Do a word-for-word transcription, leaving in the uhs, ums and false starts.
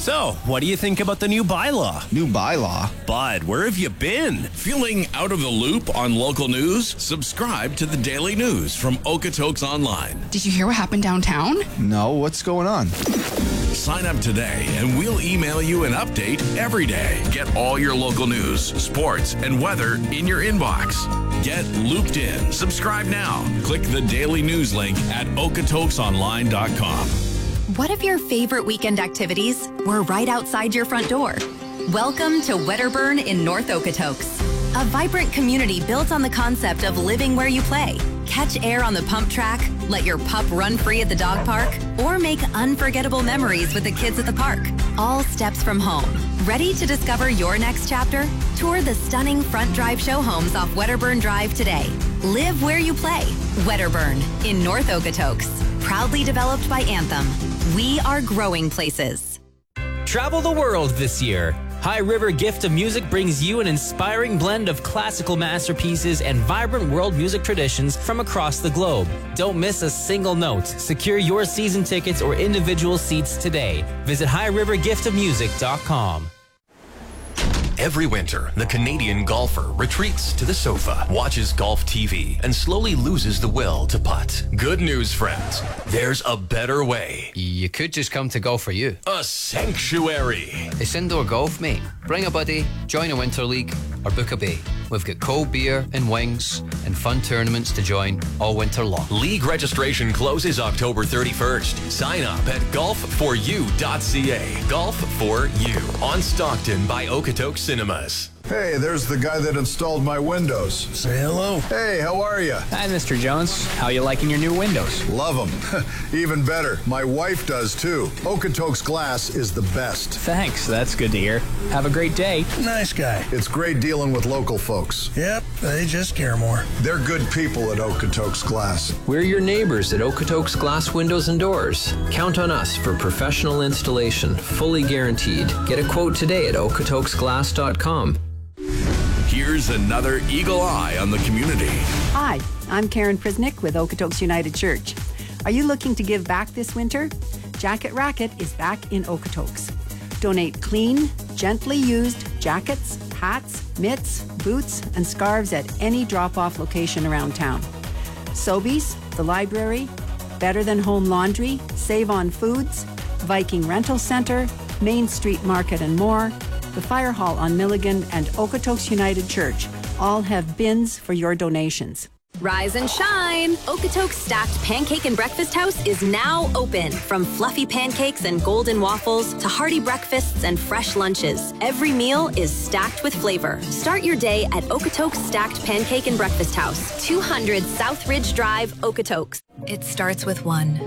So, what do you think about the new bylaw? New bylaw? Bud, where have you been? Feeling out of the loop on local news? Subscribe to the Daily News from Okotoks Online. Did you hear what happened downtown? No, what's going on? Sign up today and we'll email you an update every day. Get all your local news, sports, and weather in your inbox. Get looped in. Subscribe now. Click the Daily News link at okotoks online dot com. What if your favorite weekend activities were right outside your front door? Welcome to Wedderburn in North Okotoks, a vibrant community built on the concept of living where you play. Catch air on the pump track, let your pup run free at the dog park, or make unforgettable memories with the kids at the park. All steps from home. Ready to discover your next chapter? Tour the stunning front drive show homes off Wedderburn Drive today. Live where you play. Wedderburn in North Okotoks. Proudly developed by Anthem. We are growing places. Travel the world this year. High River Gift of Music brings you an inspiring blend of classical masterpieces and vibrant world music traditions from across the globe. Don't miss a single note. Secure your season tickets or individual seats today. Visit high river gift of music dot com. Every winter, the Canadian golfer retreats to the sofa, watches golf T V, and slowly loses the will to putt. Good news, friends. There's a better way. You could just come to Golf For You. A sanctuary. It's indoor golf, mate. Bring a buddy, join a winter league, or book a bay. We've got cold beer and wings and fun tournaments to join all winter long. League registration closes October thirty-first. Sign up at golf for you dot c a. Golf for You. On Stockton by Okotoks Cinemas. Hey, there's the guy that installed my windows. Say hello. Hey, how are you? Hi, Mister Jones. How you liking your new windows? Love them. Even better. My wife does too. Okotoks Glass is the best. Thanks. That's good to hear. Have a great day. Nice guy. It's great dealing with local folks. Yep, they just care more. They're good people at Okotoks Glass. We're your neighbors at Okotoks Glass Windows and Doors. Count on us for professional installation, fully guaranteed. Get a quote today at okotoks glass dot com. Here's another Eagle Eye on the community. Hi, I'm Karen Prisnick with Okotoks United Church. Are you looking to give back this winter? Jacket Racket is back in Okotoks. Donate clean, gently used jackets, hats, mitts, boots, and scarves at any drop-off location around town. Sobeys, the library, Better Than Home Laundry, Save on Foods, Viking Rental Center, Main Street Market and more, the Fire Hall on Milligan, and Okotoks United Church all have bins for your donations. Rise and shine! Okotoks Stacked Pancake and Breakfast House is now open. From fluffy pancakes and golden waffles to hearty breakfasts and fresh lunches, every meal is stacked with flavor. Start your day at Okotoks Stacked Pancake and Breakfast House, two hundred South Ridge Drive, Okotoks. It starts with one.